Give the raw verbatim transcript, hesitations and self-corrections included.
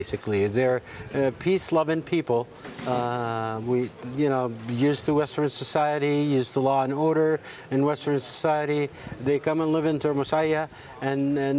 Basically, they're uh, peace-loving people. Uh, we, you know, used to Western society, used to law and order in Western society. They come and live in Termosaya, and, and